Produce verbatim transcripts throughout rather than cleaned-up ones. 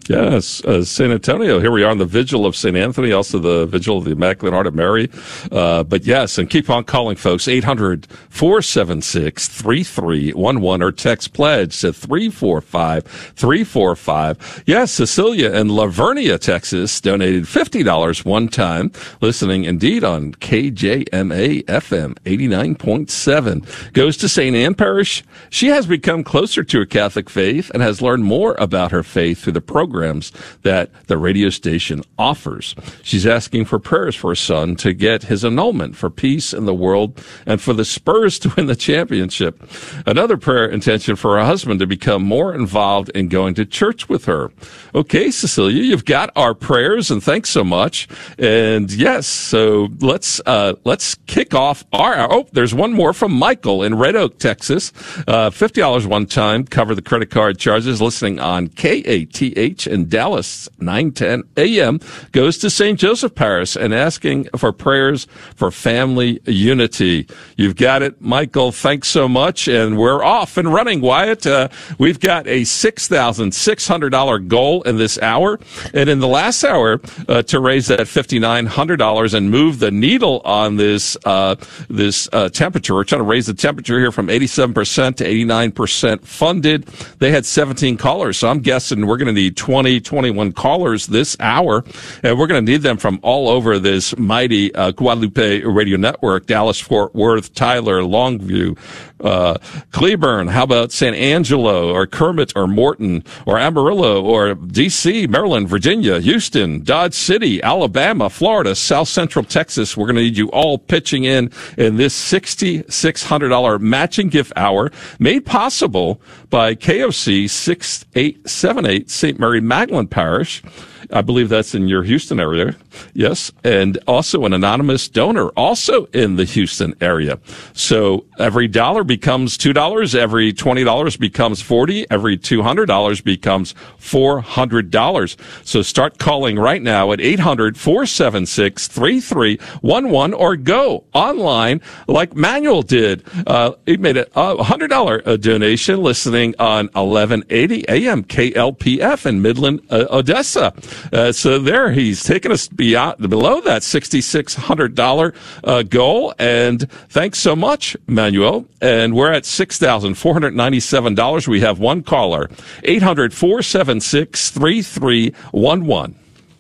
Yes, uh, Saint Antonio. Here we are on the Vigil of Saint Anthony, also the Vigil of the Immaculate Heart of Mary. Uh, but yes, and keep on calling, folks, eight hundred, four seven six, three three one one or text pledge to three four five, three four five. Yes, Cecilia in Lavernia, Texas, donated fifty dollars one time, listening indeed on K J M A F M eighty-nine point seven. Goes to Saint Anne Parish. She has become closer to her Catholic faith and has learned more about her faith through the programs that the radio station offers. She's asking for prayers for her son to get his annulment for peace in the world and for the Spurs to win the championship. Another prayer intention for her husband to become more involved in going to church with her. Okay, Cecilia, you've got our prayers, and thanks so much. And yes, so let's uh, let's kick off our. Oh, there's one more from Michael in Red Oak, Texas. Uh, fifty dollars one time, cover the credit card charges. Listening on K A T H in Dallas, nine ten A M, goes to Saint Joseph Parish and asking for prayers for family unity. You've got it, Michael. Thanks so much. And we're off and running, Wyatt. Uh, we've got a six thousand six hundred dollars goal in this hour. And in the last hour, uh, to raise that five thousand nine hundred dollars and move the needle on this, uh, this, uh, temperature. We're trying to raise the temperature here from eighty-seven percent to eighty-nine percent funded. They had seventeen callers. So I'm guessing we're going to need twenty, twenty-one callers this hour, and we're going to need them from all over this mighty uh, Guadalupe Radio Network: Dallas, Fort Worth, Tyler, Longview, uh, Cleburne. How about San Angelo or Kermit or Morton or Amarillo or D C, Maryland, Virginia, Houston, Dodge City, Alabama, Florida, South Central Texas? We're going to need you all pitching in in this six thousand six hundred dollars matching gift hour, made possible by K O C six eight seven eight Saint Mary Magdalene Parish. I believe that's in your Houston area. Yes. And also an anonymous donor also in the Houston area. So every dollar becomes two dollars. Every twenty dollars becomes forty dollars. Every two hundred dollars becomes four hundred dollars. So start calling right now at eight hundred, four seven six, three three one one or go online like Manuel did. Uh, he made a one hundred dollars donation listening on eleven eighty A M K L P F in Midland, uh, Odessa. Uh, so there he's taken us beyond, below that six thousand six hundred dollars uh, goal. And thanks so much, Manuel. And we're at six thousand four hundred ninety-seven dollars. We have one caller, eight hundred, four seven six, three three one one.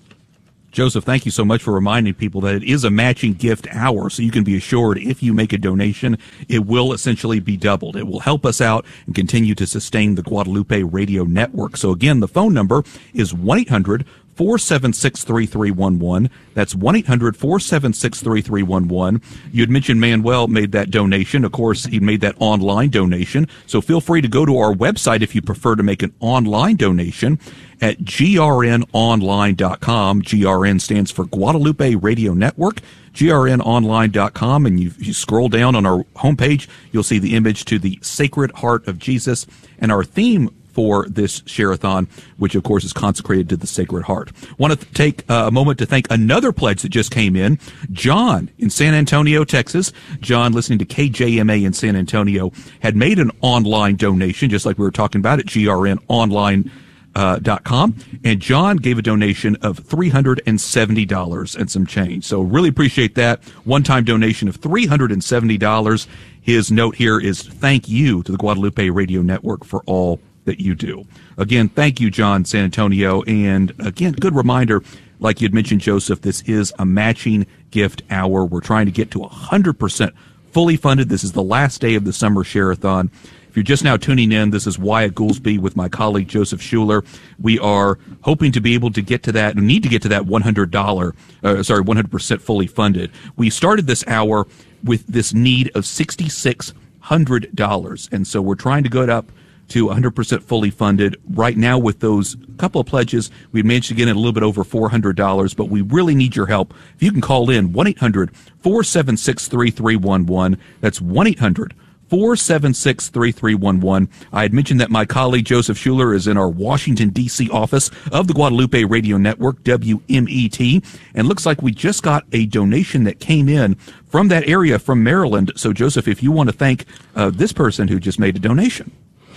Joseph, thank you so much for reminding people that it is a matching gift hour, so you can be assured if you make a donation, it will essentially be doubled. It will help us out and continue to sustain the Guadalupe Radio Network. So again, the phone number is one eight hundred, four seven six, three three one one. That's one eight hundred, four seven six, three three one one. You had mentioned Manuel made that donation. Of course, he made that online donation. So feel free to go to our website if you prefer to make an online donation at G R N online dot com. G R N stands for Guadalupe Radio Network. G R N online dot com, and you, you scroll down on our homepage, you'll see the image to the Sacred Heart of Jesus and our theme for this share-a-thon, which of course is consecrated to the Sacred Heart. Want to take uh, a moment to thank another pledge that just came in. John in San Antonio, Texas. John, listening to K J M A in San Antonio, had made an online donation, just like we were talking about at G R N online uh, dot com, and John gave a donation of three hundred seventy dollars and some change. So really appreciate that one-time donation of three hundred seventy dollars. His note here is thank you to the Guadalupe Radio Network for all that you do. Again, thank you, John, San Antonio. And again, good reminder, like you'd mentioned, Joseph, this is a matching gift hour. We're trying to get to one hundred percent fully funded. This is the last day of the summer share-a-thon. If you're just now tuning in, this is Wyatt Goolsby with my colleague Joseph Schuler. We are hoping to be able to get to that, need to get to that one hundred dollars, uh, sorry, one hundred percent fully funded. We started this hour with this need of six thousand six hundred dollars, and so we're trying to get up to one hundred percent fully funded. Right now, with those couple of pledges, we managed to get in a little bit over four hundred dollars, but we really need your help. If you can call in, one eight hundred, four seven six, three three one one. That's one eight hundred, four seven six, three three one one. I had mentioned that my colleague Joseph Schuler is in our Washington, D C office of the Guadalupe Radio Network, W M E T, and looks like we just got a donation that came in from that area, from Maryland. So, Joseph, if you want to thank uh, this person who just made a donation.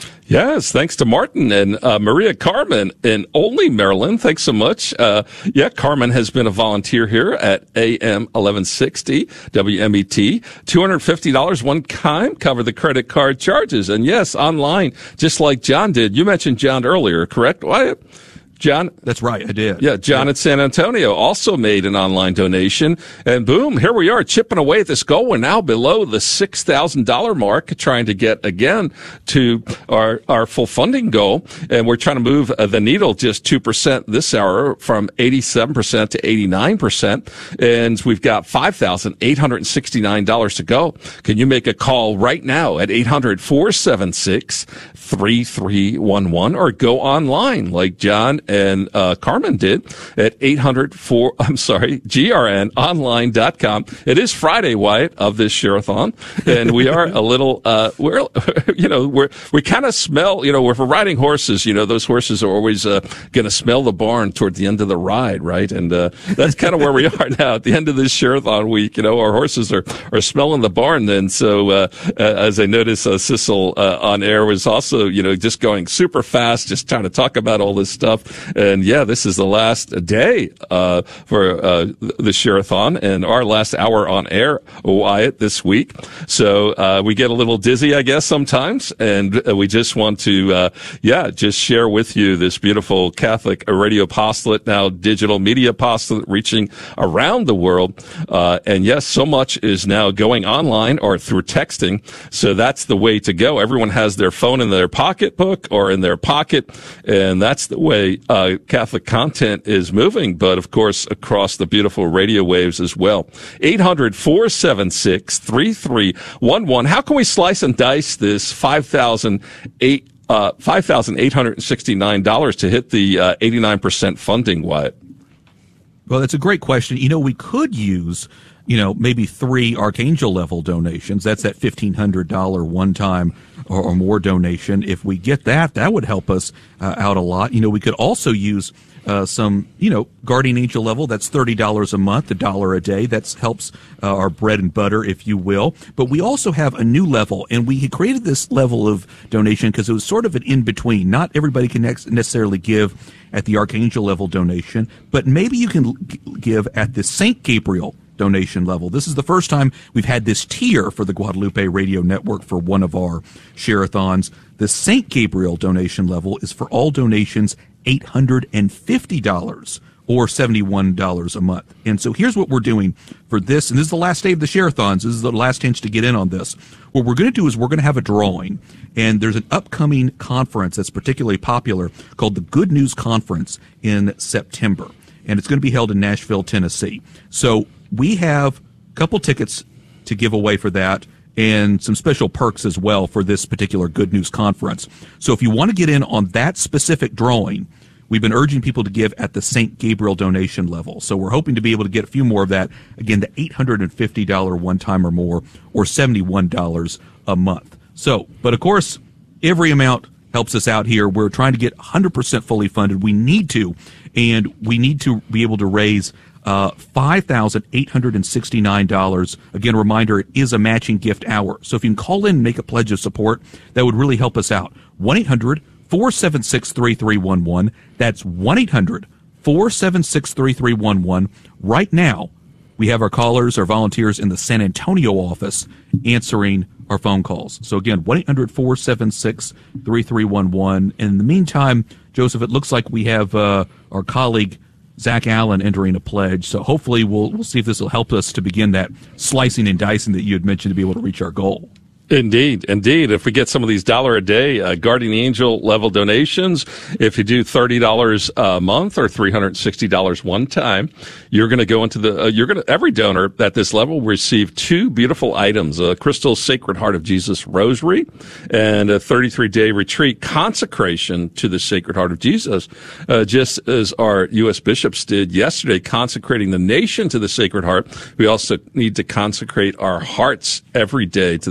Yes, thanks to Martin and uh, Maria Carmen in Olney, Maryland. Thanks so much. Uh, yeah, Carmen has been a volunteer here at A M eleven sixty W M E T. two hundred fifty dollars one time, cover the credit card charges. And yes, online, just like John did. You mentioned John earlier, correct, Wyatt? John? That's right, I did. Yeah, John yeah. at San Antonio also made an online donation. And boom, here we are chipping away at this goal. We're now below the six thousand dollars mark, trying to get, again, to our, our full funding goal. And we're trying to move uh, the needle just two percent this hour from eighty-seven percent to eighty-nine percent. And we've got five thousand eight hundred sixty-nine dollars to go. Can you make a call right now at eight hundred, four seven six, three three one one or go online like John and uh, Carmen did at eight hundred four, I'm sorry, G R N online dot com. It is Friday, Wyatt, of this share-a-thon, and we are a little, uh, we're, you know, we're, we kind of smell, you know, if we're riding horses, you know, those horses are always uh, going to smell the barn toward the end of the ride, right? And uh, that's kind of where we are now at the end of this share-a-thon week. You know, our horses are, are smelling the barn then. So uh, as I noticed, uh, Sissel uh, on air was also, you know, just going super fast, just trying to talk about all this stuff. And yeah, this is the last day uh, for uh, the share-a-thon and our last hour on air, Wyatt, this week. So uh, we get a little dizzy, I guess, sometimes, and we just want to, uh, yeah, just share with you this beautiful Catholic radio apostolate, now digital media apostolate, reaching around the world. Uh, and yes, so much is now going online or through texting. So that's the way to go. Everyone has their phone in their pocketbook or in their pocket, and that's the way uh, Catholic content is moving, but of course across the beautiful radio waves as well. eight hundred, four seven six, three three one one. How can we slice and dice this five thousand eight uh five thousand eight hundred sixty-nine dollars to hit the uh, eighty-nine percent funding, Wyatt? Well, that's a great question. You know, we could use, you know, maybe three Archangel level donations. That's that fifteen hundred dollars one-time or, or more donation. If we get that, that would help us uh, out a lot. You know, we could also use uh, some, you know, Guardian Angel level. That's thirty dollars a month, a dollar a day. That helps uh, our bread and butter, if you will. But we also have a new level, and we created this level of donation because it was sort of an in-between. Not everybody can necessarily give at the Archangel level donation, but maybe you can give at the Saint Gabriel donation level. This is the first time we've had this tier for the Guadalupe Radio Network for one of our share-a-thons. The Saint Gabriel donation level is for all donations eight hundred fifty dollars or seventy-one dollars a month. And so here's what we're doing for this, and this is the last day of the share-a-thons. This is the last chance to get in on this. What we're going to do is we're going to have a drawing, and there's an upcoming conference that's particularly popular called the Good News Conference in September, and it's going to be held in Nashville, Tennessee. So we have a couple tickets to give away for that and some special perks as well for this particular Good News Conference. So if you want to get in on that specific drawing, we've been urging people to give at the Saint Gabriel donation level. So we're hoping to be able to get a few more of that. Again, the eight hundred fifty dollars one-time or more, or seventy-one dollars a month. So, but of course, every amount helps us out here. We're trying to get one hundred percent fully funded. We need to, and we need to be able to raise uh, five thousand eight hundred sixty-nine dollars. Again, a reminder, it is a matching gift hour. So if you can call in and make a pledge of support, that would really help us out. one eight hundred four seven six three three one one. That's one eight hundred four seven six three three one one. Right now, we have our callers, our volunteers in the San Antonio office answering our phone calls. So again, one eight hundred four seven six three three one one. And in the meantime, Joseph, it looks like we have uh, our colleague Zach Allen entering a pledge. So hopefully we'll we'll see if this will help us to begin that slicing and dicing that you had mentioned to be able to reach our goal. Indeed, indeed. If we get some of these dollar a day uh, Guardian Angel level donations, if you do thirty dollars a month or three hundred sixty dollars one time, you're going to go into the, uh, you're going to, every donor at this level will receive two beautiful items, a Crystal Sacred Heart of Jesus Rosary and a thirty-three day retreat consecration to the Sacred Heart of Jesus, uh, just as our U S bishops did yesterday, consecrating the nation to the Sacred Heart. We also need to consecrate our hearts every day to the Sacred Heart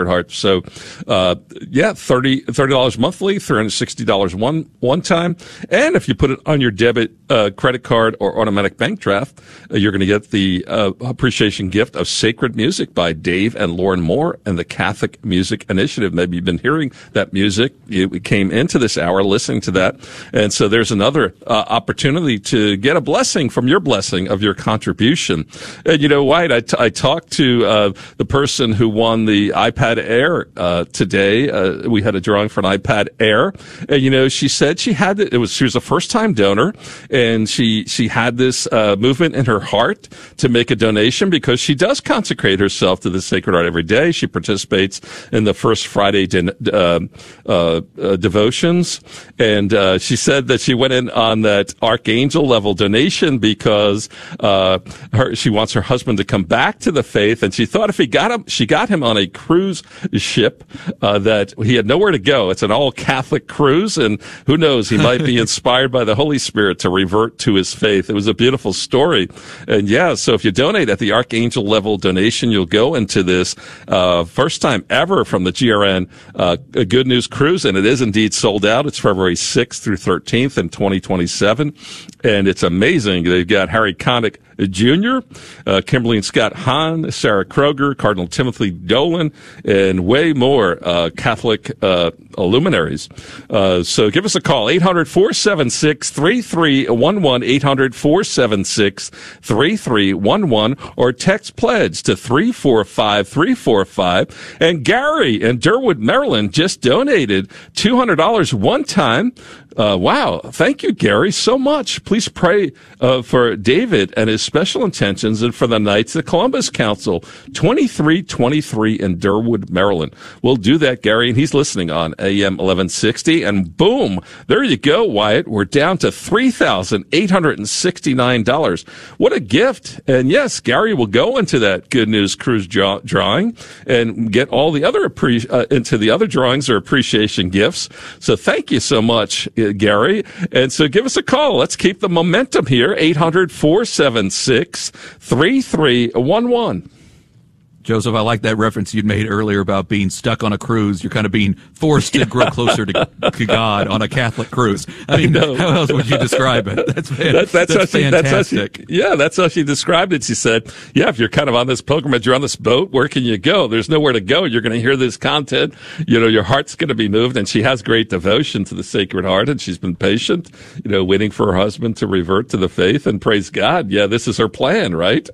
Sacred Heart. So, uh, yeah, thirty dollars monthly, three hundred sixty dollars one, one time. And if you put it on your debit, uh, credit card or automatic bank draft, uh, you're going to get the, uh, appreciation gift of Sacred Music by Dave and Lauren Moore and the Catholic Music Initiative. Maybe you've been hearing that music. You came into this hour listening to that. And so there's another, uh, opportunity to get a blessing from your blessing of your contribution. And you know, White, I, t- I talked to, uh, the person who won the iPad Air, uh, today. Uh, we had a drawing for an iPad Air. And, you know, she said she had, it was, she was a first time donor and she, she had this, uh, movement in her heart to make a donation because she does consecrate herself to the Sacred Heart every day. She participates in the First Friday din- uh, uh, uh, devotions. And, uh, she said that she went in on that archangel level donation because, uh, her, she wants her husband to come back to the faith. And she thought if he got him, she got him on a cruise ship, uh, that he had nowhere to go. It's an all Catholic cruise. And who knows, he might be inspired by the Holy Spirit to revert to his faith. It was a beautiful story. And yeah, so if you donate at the archangel level donation, you'll go into this, uh, first time ever from the G R N, uh, Good News Cruise. And it is indeed sold out. It's February sixth through thirteenth in twenty twenty-seven. And it's amazing. They've got Harry Connick Junior, uh, Kimberly and Scott Hahn, Sarah Kroger, Cardinal Timothy Dolan, and way more, uh, Catholic, uh, luminaries. Uh, so give us a call, eight hundred, four seven six, three three one one, eight hundred, four seven six, three three one one, or text pledge to three four five, three four five. And Gary in Durwood, Maryland just donated two hundred dollars one time. Uh, wow. Thank you, Gary, so much. Please pray, uh, for David and his special intentions and for the Knights of Columbus Council, twenty-three twenty-three in Durwood, Maryland. We'll do that, Gary, and he's listening on A M eleven sixty. And boom, there you go, Wyatt. We're down to three thousand eight hundred sixty-nine dollars. What a gift. And yes, Gary will go into that Good News Cruise draw- drawing and get all the other, appre- uh, into the other drawings or appreciation gifts. So thank you so much, Gary. And so give us a call. Let's keep the momentum here. eight hundred, four seven six, three three one one. Joseph, I like that reference you'd made earlier about being stuck on a cruise. You're kind of being forced to grow closer to, to God on a Catholic cruise. I mean, I how else would you describe it? That's, that, that's, that's how she, fantastic. That's how she, yeah, that's how she described it. She said, yeah, if you're kind of on this pilgrimage, you're on this boat, where can you go? There's nowhere to go. You're going to hear this content. You know, your heart's going to be moved. And she has great devotion to the Sacred Heart. And she's been patient, you know, waiting for her husband to revert to the faith. And praise God. Yeah, this is her plan, right?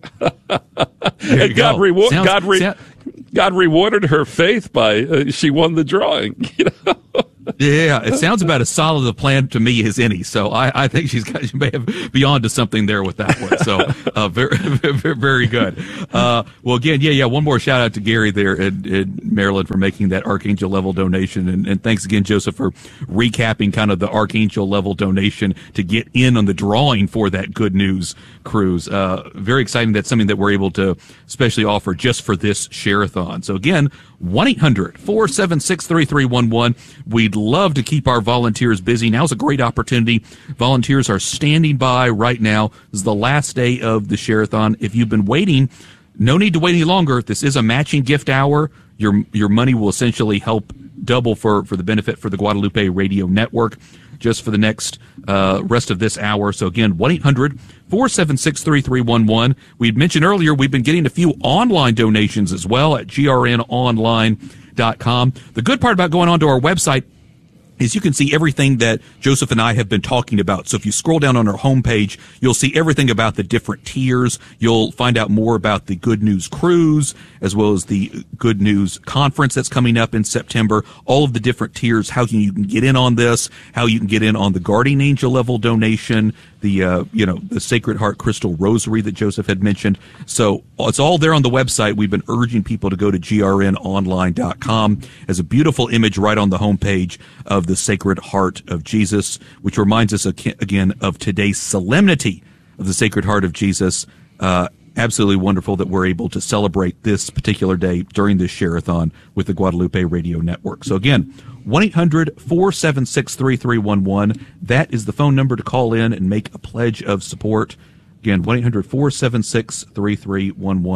And God, reward, God, re- sound- God rewarded her faith by, uh, she won the drawing, you know? Yeah, it sounds about as solid a plan to me as any. So I, I think she's got, she may have be on to something there with that one. So, uh, very, very, very good. Uh, well, again, yeah, yeah, one more shout out to Gary there in, in Maryland for making that Archangel level donation. And, and thanks again, Joseph, for recapping kind of the Archangel level donation to get in on the drawing for that Good News Cruise. Uh, very exciting. That's something that we're able to especially offer just for this share-a-thon. So again, one eight hundred, four seven six, three three one one. We'd love to keep our volunteers busy. Now's a great opportunity. Volunteers are standing by right now. This is the last day of the share-a-thon. If you've been waiting, no need to wait any longer. This is a matching gift hour. Your your money will essentially help double for, for the benefit for the Guadalupe Radio Network just for the next uh, rest of this hour. So again, one eight hundred, four seven six, three three one one. We'd mentioned earlier we've been getting a few online donations as well at G R N online dot com. The good part about going onto our website is you can see everything that Joseph and I have been talking about. So if you scroll down on our homepage, you'll see everything about the different tiers. You'll find out more about the Good News Cruise, as well as the Good News Conference that's coming up in September, all of the different tiers, how you can get in on this, how you can get in on the Guardian Angel level donation, the, uh, you know, the Sacred Heart Crystal Rosary that Joseph had mentioned. So it's all there on the website. We've been urging people to go to G R N online dot com. There's a beautiful image right on the homepage of the Sacred Heart of Jesus, which reminds us again of today's solemnity of the Sacred Heart of Jesus. Uh, absolutely wonderful that we're able to celebrate this particular day during this share-a-thon with the Guadalupe Radio Network. So again, one eight hundred, four seven six, three three one one. That is the phone number to call in and make a pledge of support. Again, one eight hundred, four seven six, three three one one.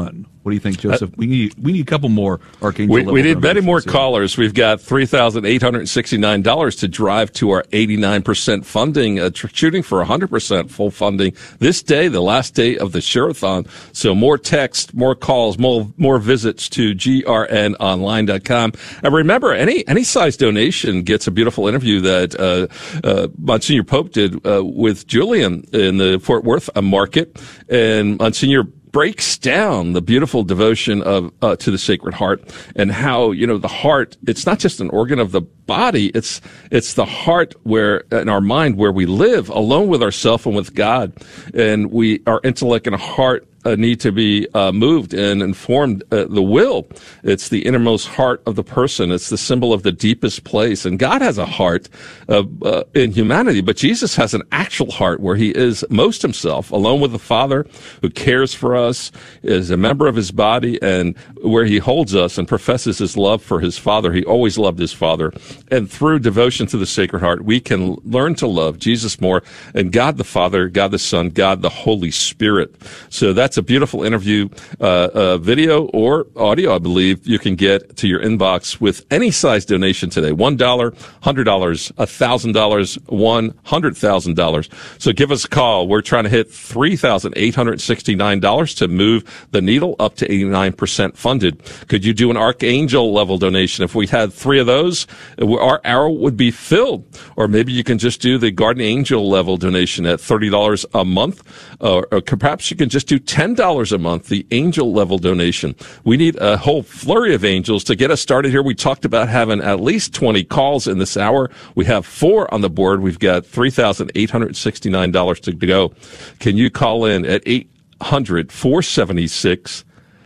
What do you think, Joseph? Uh, we need we need a couple more Archangel We, level we need many more here. callers. We've got three thousand eight hundred sixty-nine dollars to drive to our eighty-nine percent funding, uh, tr- shooting for one hundred percent full funding this day, the last day of the Share-a-thon. So more text, more calls, more more visits to G R N online dot com. And remember, any any size donation gets a beautiful interview that uh, uh, Monsignor Pope did uh, with Julian in the Fort Worth market. And Monsignor breaks down the beautiful devotion of uh, to the Sacred Heart, and how, you know, the heart, it's not just an organ of the body, it's it's the heart where, in our mind, where we live alone with ourselves and with God. And we, our intellect and heart Uh, need to be uh, moved and informed. Uh, the will, it's the innermost heart of the person. It's the symbol of the deepest place. And God has a heart uh, uh, in humanity, but Jesus has an actual heart where he is most himself, alone with the Father, who cares for us, is a member of his body, and where he holds us and professes his love for his Father. He always loved his Father. And through devotion to the Sacred Heart, we can learn to love Jesus more, and God the Father, God the Son, God the Holy Spirit. So that's a beautiful interview, uh, uh, video or audio, I believe, you can get to your inbox with any size donation today. one dollar, one hundred dollars, one thousand dollars, one hundred thousand dollars. So give us a call. We're trying to hit three thousand eight hundred sixty-nine dollars to move the needle up to eighty-nine percent funded. Could you do an Archangel level donation? If we had three of those, our arrow would be filled. Or maybe you can just do the Guardian Angel level donation at thirty dollars a month. Uh, or perhaps you can just do ten dollars a month, the angel level donation. We need a whole flurry of angels to get us started here. We talked about having at least twenty calls in this hour. We have four on the board. We've got three thousand eight hundred sixty-nine dollars to go. Can you call in at eight hundred, four seven six,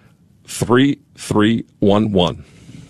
three three one one?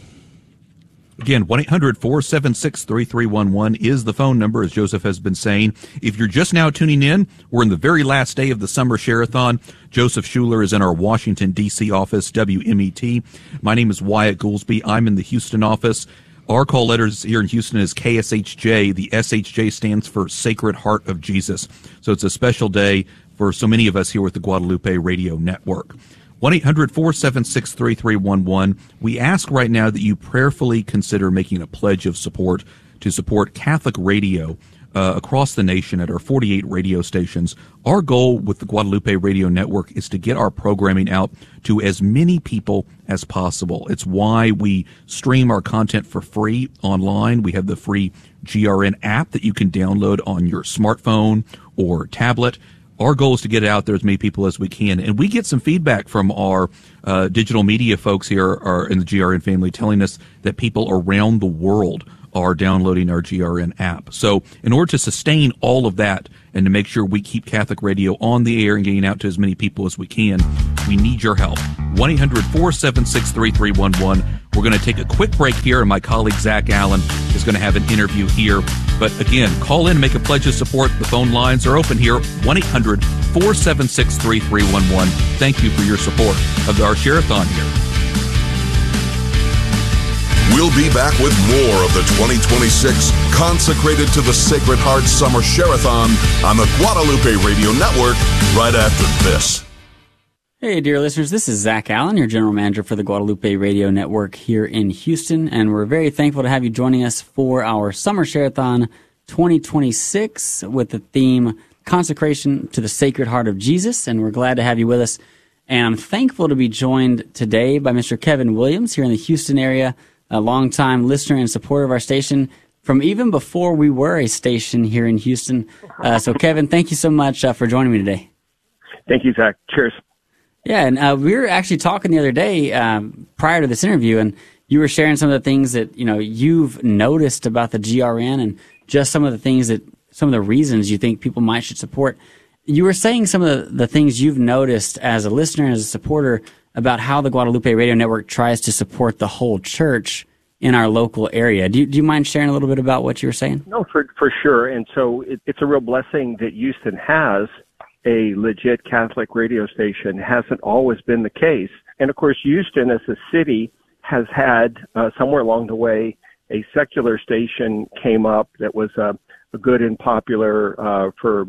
Again, one eight hundred, four seven six, three three one one is the phone number, as Joseph has been saying. If you're just now tuning in, we're in the very last day of the Summer Share-a-thon. Joseph Schuler is in our Washington, D C office, W M E T. My name is Wyatt Goolsby. I'm in the Houston office. Our call letters here in Houston is K S H J. The S H J stands for Sacred Heart of Jesus. So it's a special day for so many of us here with the Guadalupe Radio Network. one eight hundred, four seven six, three three one one. We ask right now that you prayerfully consider making a pledge of support to support Catholic radio uh, across the nation at our forty-eight radio stations. Our goal with the Guadalupe Radio Network is to get our programming out to as many people as possible. It's why we stream our content for free online. We have the free G R N app that you can download on your smartphone or tablet. Our goal is to get it out there as many people as we can. And we get some feedback from our uh, digital media folks here are in the G R N family telling us that people around the world are downloading our G R N app. So in order to sustain all of that and to make sure we keep Catholic radio on the air and getting out to as many people as we can, we need your help. one eight hundred, four seven six, three three one one. We're going to take a quick break here, and my colleague Zach Allen is going to have an interview here. But again, call in and make a pledge of support. The phone lines are open here, one eight hundred, four seven six, three three one one. Thank you for your support of our Share-a-thon here. We'll be back with more of the twenty twenty-six Consecrated to the Sacred Heart Summer Share-a-thon on the Guadalupe Radio Network right after this. Hey, dear listeners, this is Zach Allen, your General Manager for the Guadalupe Radio Network here in Houston, and we're very thankful to have you joining us for our Summer Share-a-thon twenty twenty-six with the theme Consecration to the Sacred Heart of Jesus, and we're glad to have you with us. And I'm thankful to be joined today by Mister Kevin Williams here in the Houston area, a longtime listener and supporter of our station from even before we were a station here in Houston. Uh, so, Kevin, thank you so much uh, for joining me today. Thank you, Zach. Cheers. Yeah, and uh, we were actually talking the other day um, prior to this interview, and you were sharing some of the things that, you know, you've noticed about the G R N and just some of the things that, some of the reasons you think people might should support. You were saying some of the, the things you've noticed as a listener and as a supporter about how the Guadalupe Radio Network tries to support the whole church in our local area. Do you, do you mind sharing a little bit about what you were saying? No, for for sure. And so it, it's a real blessing that Houston has a legit Catholic radio station. It hasn't always been the case. And of course, Houston as a city has had, uh, somewhere along the way, a secular station came up that was uh, good and popular uh, for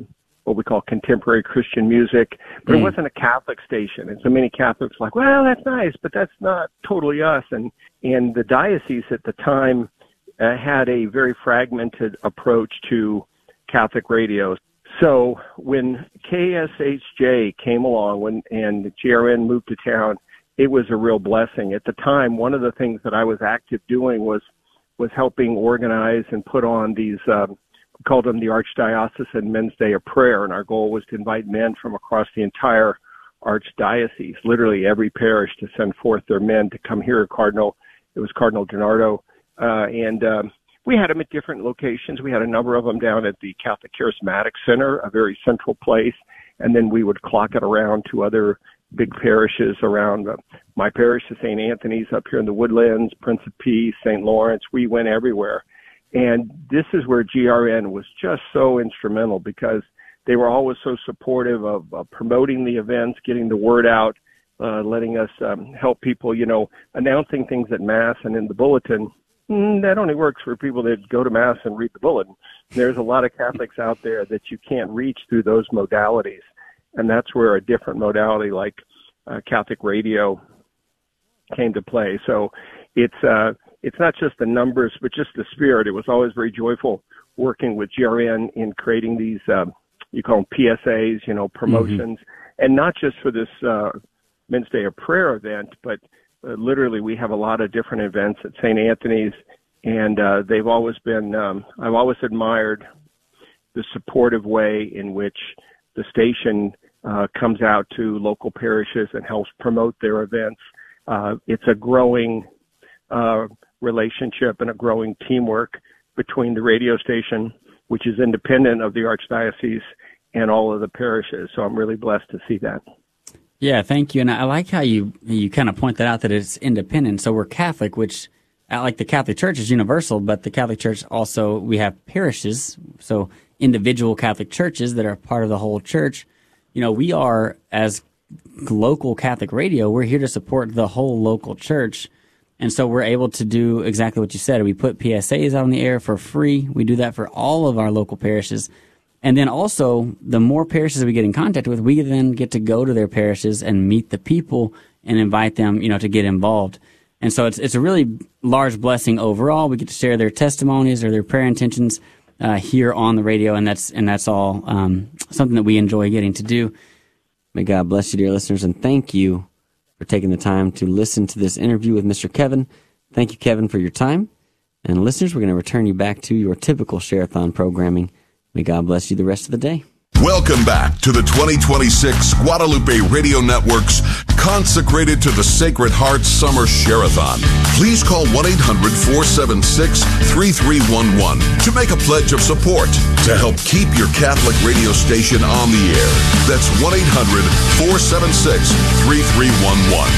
what we call contemporary Christian music, but mm. it wasn't a Catholic station. And so many Catholics were like, well, that's nice, but that's not totally us. And, and the diocese at the time uh, had a very fragmented approach to Catholic radio. So when K S H J came along when, and G R N moved to town, it was a real blessing. At the time, one of the things that I was active doing was was helping organize and put on these, um, we called them the Archdiocesan Men's Day of Prayer, and our goal was to invite men from across the entire archdiocese, literally every parish, to send forth their men to come hear a cardinal. It was Cardinal DiNardo, uh, and um, we had them at different locations. We had a number of them down at the Catholic Charismatic Center, a very central place, and then we would clock it around to other big parishes around. Uh, my parish is Saint Anthony's up here in the Woodlands, Prince of Peace, Saint Lawrence. We went everywhere. And this is where G R N was just so instrumental, because they were always so supportive of uh, promoting the events, getting the word out, uh, letting us um, help people, you know, announcing things at Mass and in the bulletin. Mm, that only works for people that go to Mass and read the bulletin. There's a lot of Catholics out there that you can't reach through those modalities. And that's where a different modality like uh, Catholic radio came to play. So it's uh, it's not just the numbers, but just the spirit. It was always very joyful working with G R N in creating these, uh, you call them P S As, you know, promotions, mm-hmm. and not just for this uh, Men's Day of Prayer event, but uh, literally we have a lot of different events at Saint Anthony's, and uh, they've always been, um, I've always admired the supportive way in which the station uh, comes out to local parishes and helps promote their events. Uh, it's a growing uh, relationship and a growing teamwork between the radio station, which is independent of the Archdiocese, and all of the parishes. So I'm really blessed to see that. Yeah, thank you. And I like how you you kind of point that out, that it's independent. So we're Catholic, which, like the Catholic Church, is universal, but the Catholic Church also, we have parishes, so individual Catholic churches that are part of the whole church. You know, we are, as local Catholic radio, we're here to support the whole local church. And so we're able to do exactly what you said. We put P S As out on the air for free. We do that for all of our local parishes. And then also, the more parishes we get in contact with, we then get to go to their parishes and meet the people and invite them, you know, to get involved. And so it's it's a really large blessing overall. We get to share their testimonies or their prayer intentions uh, here on the radio, and that's and that's all um, something that we enjoy getting to do. May God bless you, dear listeners, and thank you for taking the time to listen to this interview with Mister Kevin. Thank you, Kevin, for your time. And listeners, we're going to return you back to your typical Share-a-thon programming. May God bless you the rest of the day. Welcome back to the twenty twenty-six Guadalupe Radio Network's Consecrated to the Sacred Heart Summer Share-a-thon. Please call one eight hundred four seven six three three one one to make a pledge of support to help keep your Catholic radio station on the air. That's one eight hundred four seven six three three one one.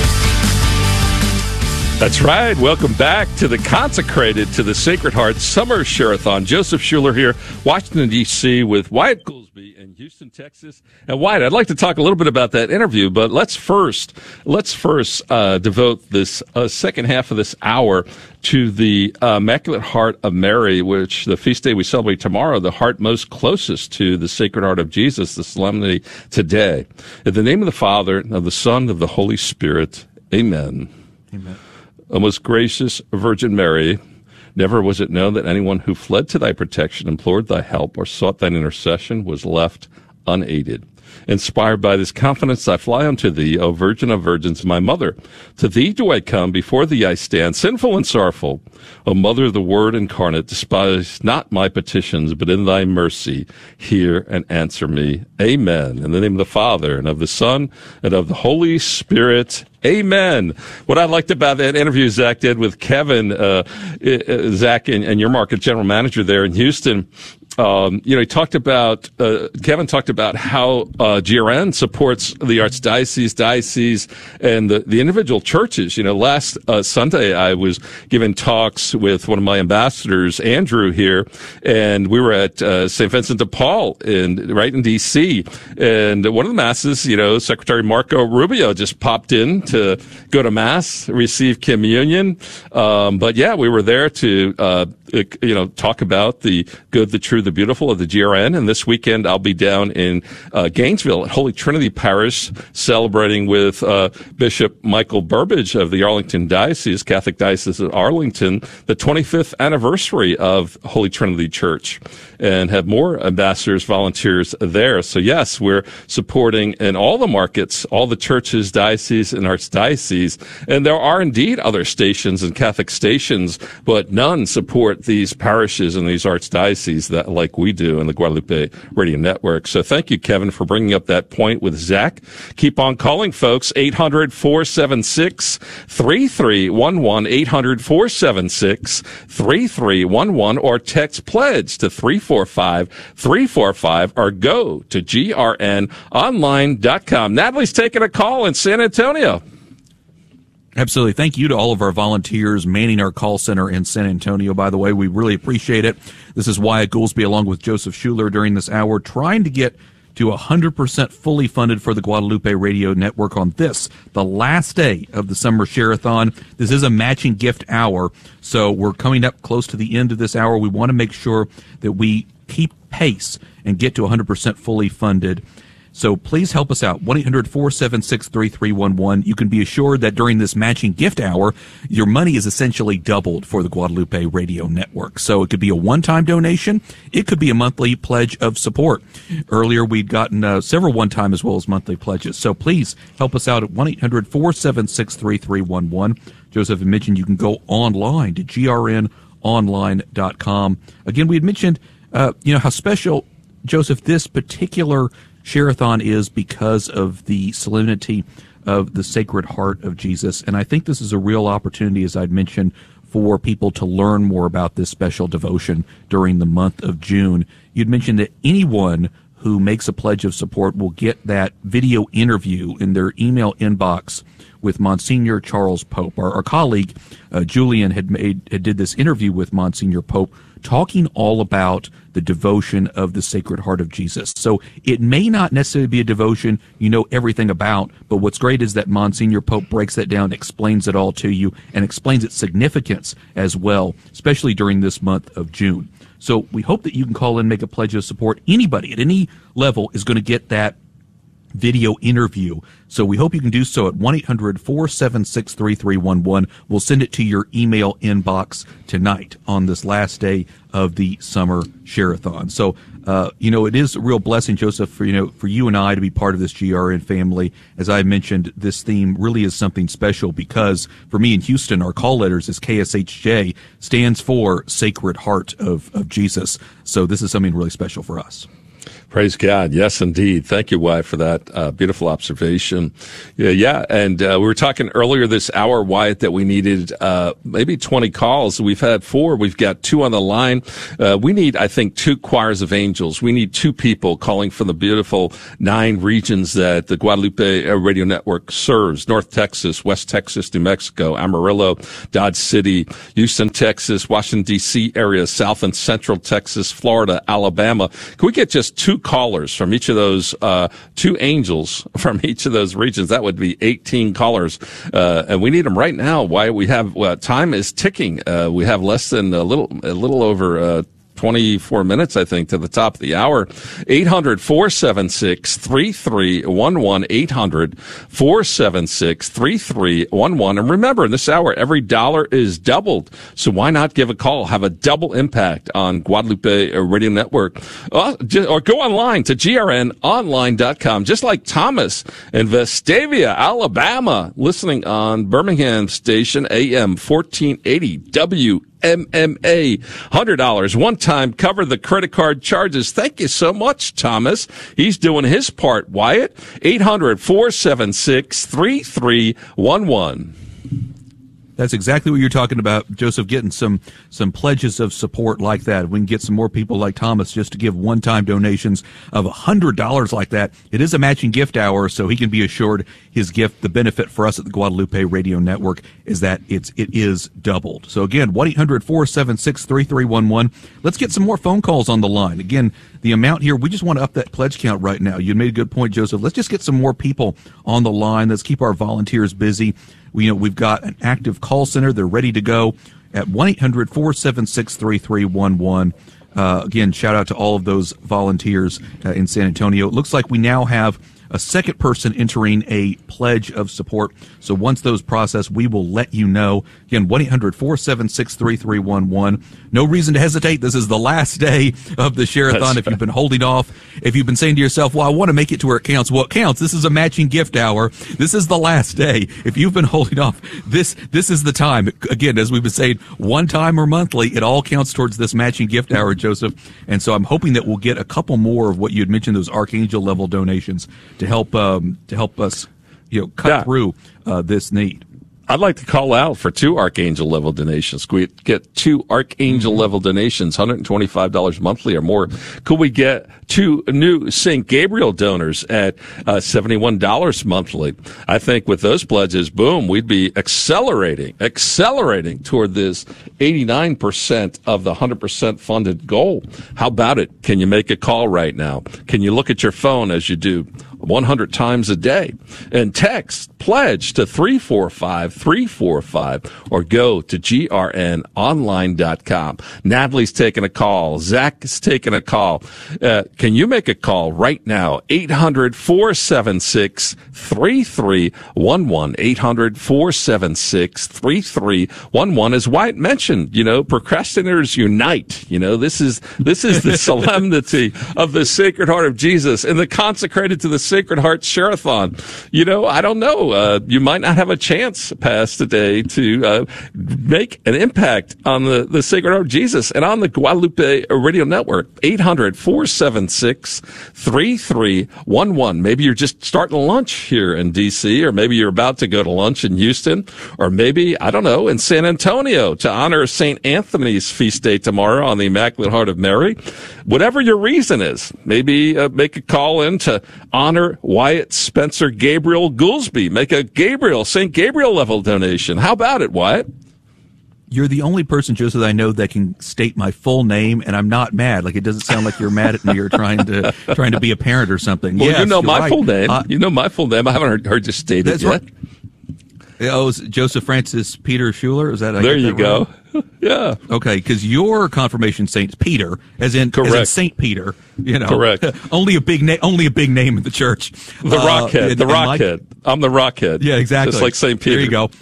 That's right. Welcome back to the Consecrated to the Sacred Heart Summer Share-a-thon. Joseph Schuler here, Washington, D C with Wyatt Goolsby in Houston, Texas. And Wyatt, I'd like to talk a little bit about that interview, but let's first let's first uh, devote this uh, second half of this hour to the uh, Immaculate Heart of Mary, which the feast day we celebrate tomorrow, the heart most closest to the Sacred Heart of Jesus, the solemnity today. In the name of the Father, of the Son, of the Holy Spirit, amen. Amen. O most gracious Virgin Mary, never was it known that anyone who fled to thy protection, implored thy help, or sought thine intercession was left unaided. Inspired by this confidence, I fly unto thee, O Virgin of Virgins, my mother. To thee do I come, before thee I stand, sinful and sorrowful. O Mother of the Word incarnate, despise not my petitions, but in thy mercy hear and answer me. Amen. In the name of the Father, and of the Son, and of the Holy Spirit. Amen. What I liked about that interview Zach did with Kevin, uh, uh Zach, and, and your market general manager there in Houston, Um, you know, he talked about, uh, Kevin talked about how, uh, G R N supports the archdiocese, diocese, and the, the individual churches. You know, last, uh, Sunday I was giving talks with one of my ambassadors, Andrew, here, and we were at, uh, Saint Vincent de Paul in, right in D C. And one of the masses, you know, Secretary Marco Rubio just popped in to go to Mass, receive communion. Um, but yeah, we were there to, uh, you know, talk about the good, the true, the the Beautiful of the G R N. And this weekend, I'll be down in uh, Gainesville at Holy Trinity Parish celebrating with uh, Bishop Michael Burbidge of the Arlington Diocese, Catholic Diocese of Arlington, the twenty-fifth anniversary of Holy Trinity Church, and have more ambassadors, volunteers there. So yes, we're supporting in all the markets, all the churches, dioceses, and archdioceses. And there are indeed other stations and Catholic stations, but none support these parishes and these archdioceses that like we do in the Guadalupe Radio Network. So thank you, Kevin, for bringing up that point with Zach. Keep on calling, folks. eight hundred, four seven six, three three one one, eight hundred, four seven six, three three one one, or text pledge to three four five, three four five, or go to G R N online dot com. Natalie's taking a call in San Antonio. Absolutely. Thank you to all of our volunteers manning our call center in San Antonio. By the way, we really appreciate it. This is Wyatt Goolsby along with Joseph Schuler during this hour, trying to get to one hundred percent fully funded for the Guadalupe Radio Network on this, the last day of the Summer Share-a-thon. This is a matching gift hour, so we're coming up close to the end of this hour. We want to make sure that we keep pace and get to one hundred percent fully funded. So please help us out, one eight hundred, four seven six, three three one one. You can be assured that during this matching gift hour, your money is essentially doubled for the Guadalupe Radio Network. So it could be a one-time donation. It could be a monthly pledge of support. Earlier, we'd gotten uh, several one-time as well as monthly pledges. So please help us out at one eight hundred, four seven six, three three one one. Joseph had mentioned you can go online to G R N online dot com. Again, we had mentioned, uh, you know, how special, Joseph, this particular Share-a-thon is because of the solemnity of the Sacred Heart of Jesus. And I think this is a real opportunity, as I'd mentioned, for people to learn more about this special devotion during the month of June. You'd mentioned that anyone who makes a pledge of support will get that video interview in their email inbox with Monsignor Charles Pope. Our, our colleague, uh, Julian, had made had did this interview with Monsignor Pope, talking all about the devotion of the Sacred Heart of Jesus. So it may not necessarily be a devotion you know everything about, but what's great is that Monsignor Pope breaks that down, explains it all to you, and explains its significance as well, especially during this month of June. So we hope that you can call in, make a pledge of support. Anybody at any level is going to get that video interview. So we hope you can do so at one eight hundred, four seven six, three three one one. We'll send it to your email inbox tonight on this last day of the Summer Share-a-thon. So, uh, you know, it is a real blessing, Joseph, for, you know, for you and I to be part of this G R N family. As I mentioned, this theme really is something special because for me in Houston, our call letters is K S H J, stands for Sacred Heart of, of Jesus. So this is something really special for us. Praise God. Yes, indeed. Thank you, Wyatt, for that uh, beautiful observation. Yeah, yeah. And uh, we were talking earlier this hour, Wyatt, that we needed uh, maybe twenty calls. We've had four. We've got two on the line. Uh, we need, I think, two choirs of angels. We need two people calling from the beautiful nine regions that the Guadalupe Radio Network serves: North Texas, West Texas, New Mexico, Amarillo, Dodge City, Houston, Texas, Washington, D C area, South and Central Texas, Florida, Alabama. Can we get just two callers from each of those, uh, two angels from each of those regions? That would be eighteen callers. Uh, and we need them right now. Why we have, well, time is ticking. Uh, we have less than a little, a little over, uh, twenty-four minutes, I think, to the top of the hour. eight hundred, four seven six, three three one one, eight hundred, four seven six, three three one one. And remember, in this hour, every dollar is doubled. So why not give a call, have a double impact on Guadalupe Radio Network, uh, or go online to G R N online dot com, just like Thomas in Vestavia, Alabama, listening on Birmingham Station A M fourteen eighty W M M A. one hundred dollars one time, cover the credit card charges. Thank you so much, Thomas. He's doing his part. Wyatt, eight hundred, four seven six, three three one one. That's exactly what you're talking about, Joseph, getting some some pledges of support like that. We can get some more people like Thomas just to give one-time donations of one hundred dollars like that. It is a matching gift hour, so he can be assured his gift, the benefit for us at the Guadalupe Radio Network, is that it's, it is doubled. So again, one eight hundred, four seven six, three three one one. Let's get some more phone calls on the line. Again, the amount here, we just want to up that pledge count right now. You made a good point, Joseph. Let's just get some more people on the line. Let's keep our volunteers busy. We, you know, we've got an active call center. They're ready to go at one eight hundred, four seven six, three three one one. Uh, again, shout out to all of those volunteers uh, in San Antonio. It looks like we now have a second person entering a pledge of support. So once those process, we will let you know. Again, one eight hundred four seven six three three one one. No reason to hesitate. This is the last day of the Share-a-thon. That's if right. you've been holding off, if you've been saying to yourself, well, I want to make it to where it counts. Well, it counts. This is a matching gift hour. This is the last day. If you've been holding off, this this is the time. Again, as we've been saying, one time or monthly, it all counts towards this matching gift hour, Joseph. And so I'm hoping that we'll get a couple more of what you had mentioned, those Archangel level donations, to help um, to help us, you know, cut Yeah. through uh, this need. I'd like to call out for two Archangel level donations. Could we get two Archangel level donations, one hundred twenty-five dollars monthly or more? Could we get two new Saint Gabriel donors at uh, seventy-one dollars monthly? I think with those pledges, boom, we'd be accelerating, accelerating toward this eighty-nine percent of the one hundred percent funded goal. How about it? Can you make a call right now? Can you look at your phone as you do one hundred times a day and text pledge to three four five three four five or go to G R N online dot com. Natalie's taking a call. Zach is taking a call. Uh, can you make a call right now? eight hundred four seven six three three one one. eight hundred four seven six three three one one. As Wyatt mentioned, you know, procrastinators unite. You know, this is, this is the solemnity of the Sacred Heart of Jesus and the consecrated to the Sacred Heart Share-a-thon. You know, I don't know. Uh, you might not have a chance past today to uh, make an impact on the, the Sacred Heart of Jesus and on the Guadalupe Radio Network. eight hundred four seven six three three one one. Maybe you're just starting lunch here in D C, or maybe you're about to go to lunch in Houston, or maybe, I don't know, in San Antonio to honor Saint Anthony's feast day tomorrow on the Immaculate Heart of Mary. Whatever your reason is, maybe uh, make a call in to honor Wyatt Spencer Gabriel Goolsby. Make a Gabriel, Saint Gabriel level donation. How about it, Wyatt? You're the only person, Joseph, that I know that can state my full name, and I'm not mad. Like, it doesn't sound like you're mad at me or trying to trying to be a parent or something. Well, yes, you know my right. full name. Uh, you know my full name. I haven't heard, heard you state it That's yet. right. Oh, is it Joseph Francis Peter Schuler? Is that I There get you that go. right? Yeah. Okay, because your confirmation saint's Peter, as in, as in Correct. Saint Peter. You know, Correct. only a big name, only a big name in the church. The Uh, Rockhead. and- the and my- Rockhead. I'm the Rockhead. Yeah, exactly. Just like Saint Peter. There you go.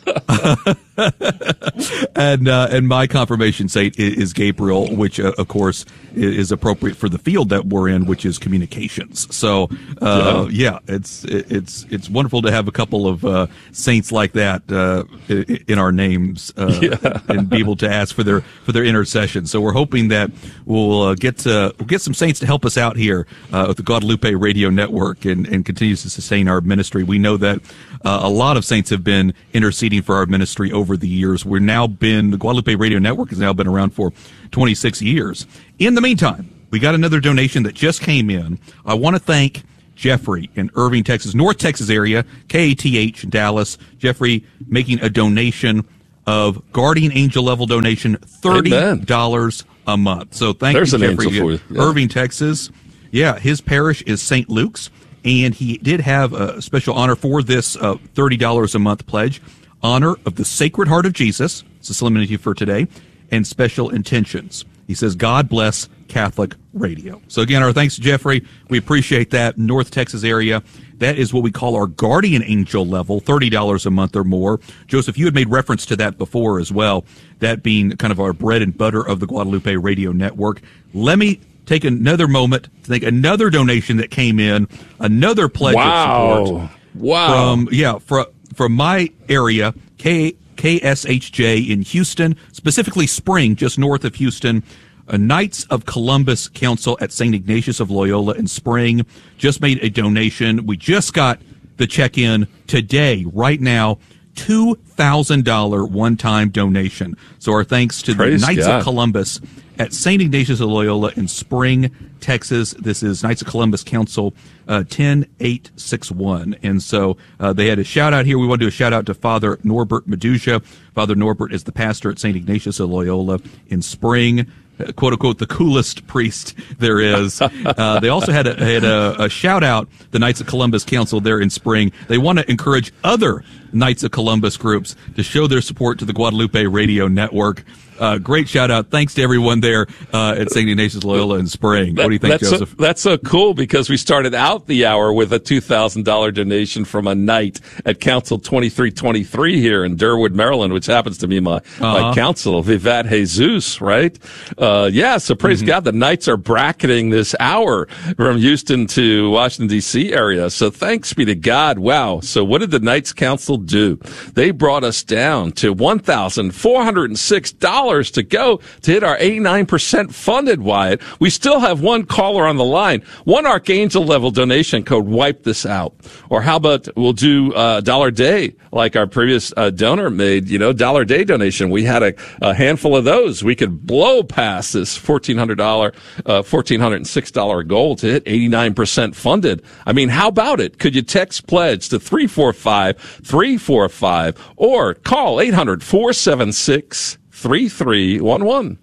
and uh, and my confirmation saint is, is Gabriel, which uh, of course is appropriate for the field that we're in, which is communications. So uh, yeah. yeah, it's it's it's wonderful to have a couple of uh, saints like that uh, in our names uh, Yeah. and be able to ask for their for their intercession. So we're hoping that we'll uh, get to, we'll get some saints to help us out here uh, with the Guadalupe Radio Network and, and continues to sustain our ministry. We know that uh, a lot of saints have been interceding for our ministry over the years. We're now been, the Guadalupe Radio Network has now been around for twenty-six years. In the meantime, we got another donation that just came in. I want to thank Jeffrey in Irving, Texas, North Texas area, K A T H, Dallas. Jeffrey making a donation of Guardian Angel level donation, thirty dollars Amen. A month. So thank There's you, an Jeffrey. angel for you. Yeah. Irving, Texas. Yeah, his parish is Saint Luke's, and he did have a special honor for this uh, thirty dollars a month pledge. Honor of the Sacred Heart of Jesus. It's a solemnity for today. And special intentions. He says, God bless Catholic Radio. So again, our thanks to Jeffrey. We appreciate that. North Texas area. That is what we call our Guardian Angel level, thirty dollars a month or more. Joseph, you had made reference to that before as well, that being kind of our bread and butter of the Guadalupe Radio Network. Let me take another moment to thank another donation that came in, another pledge Wow. of support. Wow. From, yeah, from, from my area, K, K S H J in Houston, specifically Spring, just north of Houston. A Knights of Columbus Council at Saint Ignatius of Loyola in Spring just made a donation. We just got the check-in today, right now, two thousand dollars one-time donation. So our thanks to Praise the Knights God. of Columbus at Saint Ignatius of Loyola in Spring, Texas. This is Knights of Columbus Council uh, ten eight six one. And so uh, they had a shout-out here. We want to do a shout-out to Father Norbert Medusa. Father Norbert is the pastor at Saint Ignatius of Loyola in Spring. Quote unquote, the coolest priest there is. Uh, they also had a, had a, a shout out, the Knights of Columbus Council there in Spring. They want to encourage other Knights of Columbus groups to show their support to the Guadalupe Radio Network. Uh, great shout out. Thanks to everyone there uh, at Saint Ignatius Loyola in Spring. What do you think, that's Joseph? So, that's so cool because we started out the hour with a two thousand dollars donation from a knight at Council twenty-three twenty-three here in Durwood, Maryland, which happens to be my, uh-huh. my council, Vivat Jesus, right? Uh, yeah, so praise mm-hmm. God. The Knights are bracketing this hour from Houston to Washington, D C area. So thanks be to God. Wow. So what did the Knights Council do? They brought us down to one thousand four hundred six dollars to go to hit our eighty-nine percent funded, Wyatt. We still have one caller on the line. One Archangel level donation code, wipe this out. Or how about we'll do a uh, dollar day like our previous uh, donor made, you know, dollar day donation. We had a, a handful of those. We could blow past this fourteen hundred dollars, uh, one thousand four hundred six dollars goal to hit eighty-nine percent funded. I mean, how about it? Could you text pledge to three four five, three four five or call eight hundred, four seven six, three three one one.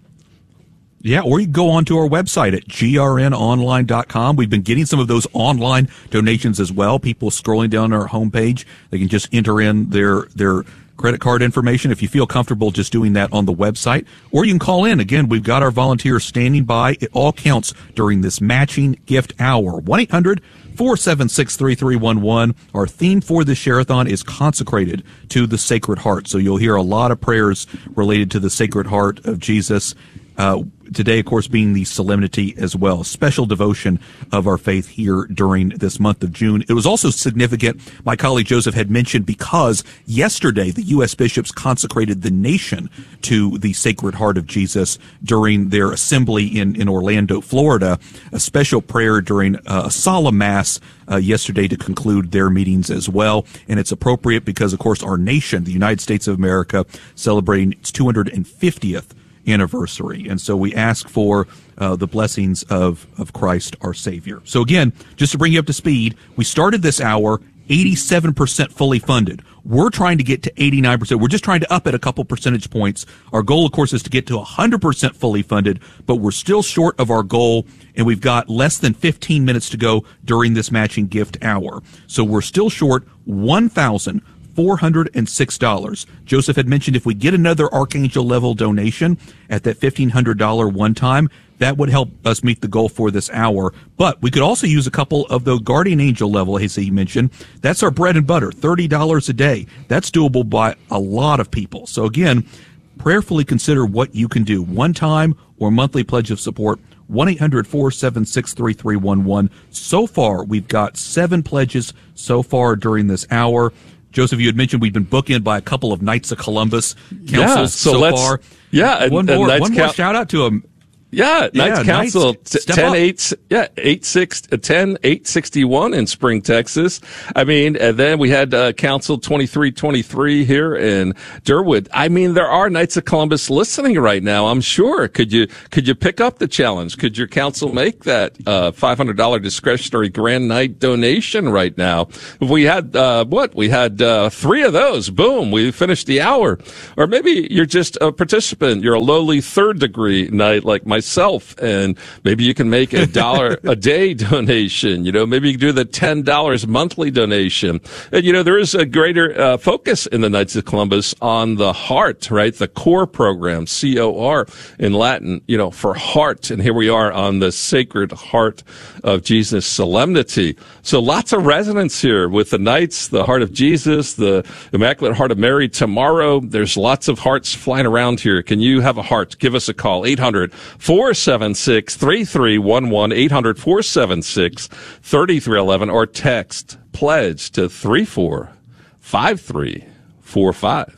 Yeah, or you can go on to our website at G R N online dot com. We've been getting some of those online donations as well. People scrolling down our homepage, they can just enter in their their credit card information if you feel comfortable just doing that on the website. Or you can call in. Again, we've got our volunteers standing by. It all counts during this matching gift hour. one eight hundred, four seven six, three three one one. Our theme for this Share-a-thon is consecrated to the Sacred Heart. So you'll hear a lot of prayers related to the Sacred Heart of Jesus. Uh, today, of course, being the solemnity as well. Special devotion of our faith here during this month of June. It was also significant, my colleague Joseph had mentioned, because yesterday the U S bishops consecrated the nation to the Sacred Heart of Jesus during their assembly in, in Orlando, Florida. A special prayer during uh, a solemn mass uh, yesterday to conclude their meetings as well. And it's appropriate because, of course, our nation, the United States of America, celebrating its two hundred fiftieth anniversary. And so we ask for uh, the blessings of, of Christ our Savior. So again, just to bring you up to speed, we started this hour eighty-seven percent fully funded. We're trying to get to eighty-nine percent. We're just trying to up it a couple percentage points. Our goal, of course, is to get to one hundred percent fully funded, but we're still short of our goal, and we've got less than fifteen minutes to go during this matching gift hour. So we're still short one thousand four hundred six dollars. Joseph had mentioned if we get another Archangel level donation at that fifteen hundred dollars one time, that would help us meet the goal for this hour. But we could also use a couple of the Guardian Angel level, as he mentioned. That's our bread and butter, thirty dollars a day. That's doable by a lot of people. So again, prayerfully consider what you can do. One time or monthly pledge of support, one eight hundred, four seven six, three three one one. So far, we've got seven pledges so far during this hour. Joseph, you had mentioned we've been bookended by a couple of Knights of Columbus councils yeah, so, so let's, far. Yeah, and, one and more, Knights one more Cal- shout out to them. Yeah, Knights yeah, Council, Knights, t- ten, eight, yeah, eight, six, ten, eight sixty-one in Spring, Texas. I mean, and then we had, uh, Council twenty-three twenty-three here in Durwood. I mean, there are Knights of Columbus listening right now, I'm sure. Could you, could you pick up the challenge? Could your council make that, uh, five hundred dollars discretionary Grand Night donation right now? If we had, uh, what? We had, uh, three of those. Boom. We finished the hour. Or maybe you're just a participant. You're a lowly third degree Knight like my myself, and maybe you can make a dollar a day donation. You know, maybe you can do the ten dollars monthly donation. And, you know, there is a greater uh, focus in the Knights of Columbus on the heart, right? The core program, C O R in Latin, you know, for heart. And here we are on the Sacred Heart of Jesus solemnity. So lots of resonance here with the Knights, the Heart of Jesus, the Immaculate Heart of Mary tomorrow. There's lots of hearts flying around here. Can you have a heart? Give us a call, eight hundred, four seven six, three three one one, eight hundred, four seven six, three three one one, or text pledge to three four five three four five.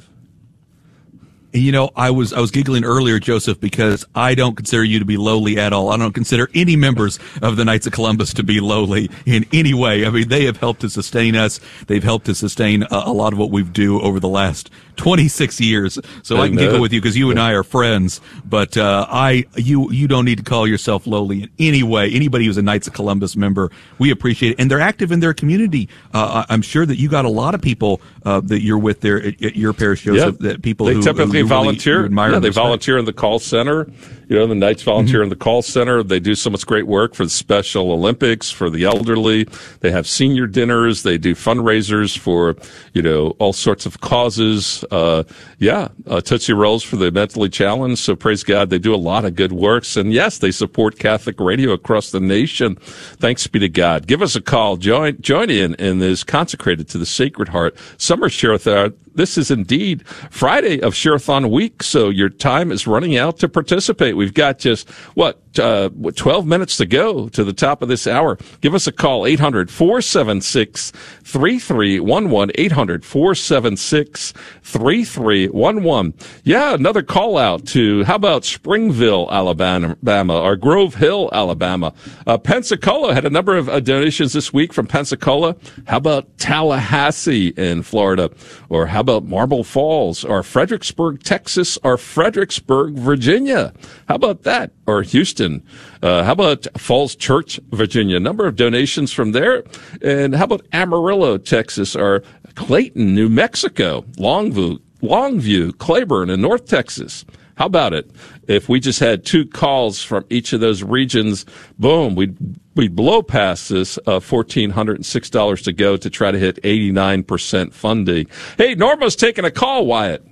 You know, I was I was giggling earlier, Joseph, because I don't consider you to be lowly at all. I don't consider any members of the Knights of Columbus to be lowly in any way. I mean, they have helped to sustain us. They've helped to sustain a, a lot of what we do over the last twenty-six years, so I, I can know. giggle with you because you and I are friends. But uh, I, you, you don't need to call yourself lowly in any way. Anybody who's a Knights of Columbus member, we appreciate it, and they're active in their community. Uh, I'm sure that you got a lot of people uh, that you're with there at, at your parish, Joseph. Yeah. That people they who typically who volunteer. Really, yeah, they volunteer in the call center. You know, the Knights volunteer mm-hmm. in the call center. They do so much great work for the Special Olympics, for the elderly. They have senior dinners. They do fundraisers for, you know, all sorts of causes. Uh, yeah, uh, Tootsie Rolls for the mentally challenged. So praise God, they do a lot of good works. And yes, they support Catholic radio across the nation. Thanks be to God. Give us a call. Join, join in in this consecrated to the Sacred Heart Summer Share-a-thon. This is indeed Friday of Share-a-thon week, so your time is running out to participate. We've got just, what, uh, twelve minutes to go to the top of this hour. Give us a call, eight hundred, four seven six, three three one one, eight hundred, four seven six, three three one one. Yeah, another call out to, how about Springville, Alabama, or Grove Hill, Alabama. Uh, Pensacola had a number of uh, donations this week from Pensacola. How about Tallahassee in Florida? Or how about Marble Falls, or Fredericksburg, Texas, or Fredericksburg, Virginia? How about that? Or Houston? Uh, how about Falls Church, Virginia? A number of donations from there. And how about Amarillo, Texas, or Clayton, New Mexico, Longview, Longview, Claiborne, and North Texas? How about it? If we just had two calls from each of those regions, boom, we'd, we'd blow past this uh, one thousand four hundred six dollars to go to try to hit eighty-nine percent funding. Hey, Norma's taking a call, Wyatt.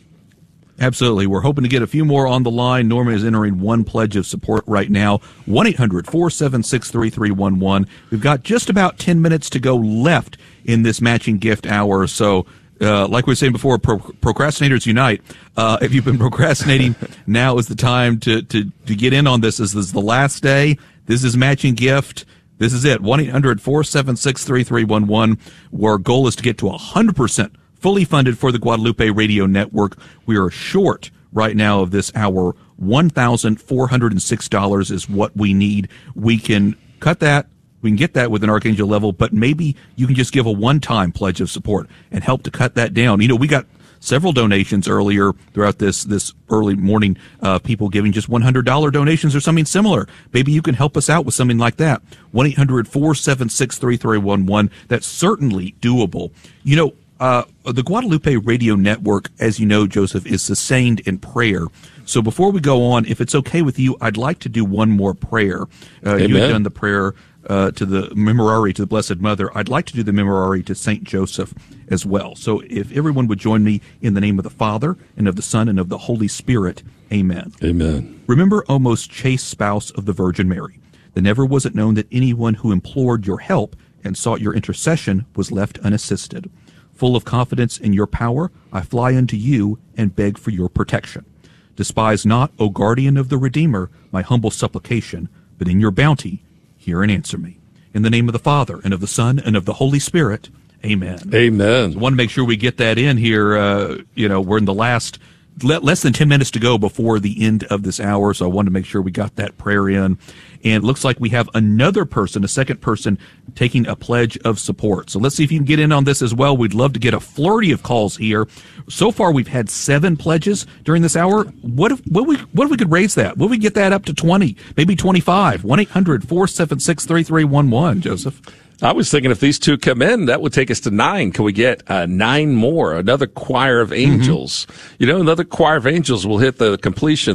Absolutely. We're hoping to get a few more on the line. Norma is entering one pledge of support right now, one eight hundred, four seven six, three three one one. We've got just about ten minutes to go left in this matching gift hour, so Uh, like we were saying before, pro- procrastinators unite. Uh, if you've been procrastinating, now is the time to, to, to get in on this. This is the last day. This is matching gift. This is it. one eight hundred, four seven six, three three one one. Our goal is to get to one hundred percent fully funded for the Guadalupe Radio Network. We are short right now of this hour. one thousand four hundred six dollars is what we need. We can cut that. We can get that with an Archangel level, but maybe you can just give a one-time pledge of support and help to cut that down. You know, we got several donations earlier throughout this this early morning, uh, people giving just one hundred dollars donations or something similar. Maybe you can help us out with something like that. one eight hundred, four seven six, three three one one. That's certainly doable. You know, uh, the Guadalupe Radio Network, as you know, Joseph, is sustained in prayer. So before we go on, if it's okay with you, I'd like to do one more prayer. Uh, you had done the prayer Uh, to the Memorare to the Blessed Mother. I'd like to do the Memorare to Saint Joseph as well. So if everyone would join me in the name of the Father, and of the Son, and of the Holy Spirit. Amen. Amen. Remember, O most chaste spouse of the Virgin Mary, that never was it known that anyone who implored your help and sought your intercession was left unassisted. Full of confidence in your power, I fly unto you and beg for your protection. Despise not, O guardian of the Redeemer, my humble supplication, but in your bounty hear and answer me. In the name of the Father, and of the Son, and of the Holy Spirit. Amen. Amen. So I want to make sure we get that in here. Uh, you know, we're in the last, le- less than ten minutes to go before the end of this hour, so I wanted to make sure we got that prayer in. And it looks like we have another person, a second person, taking a pledge of support. So let's see if you can get in on this as well. We'd love to get a flurry of calls here. So far, we've had seven pledges during this hour. What if, what we, what if we could raise that? What if we get that up to twenty, maybe twenty-five? one eight hundred, four seven six, three three one one, Joseph. I was thinking if these two come in, that would take us to nine. Can we get uh, nine more? Another choir of angels. Mm-hmm. You know, another choir of angels will hit the completion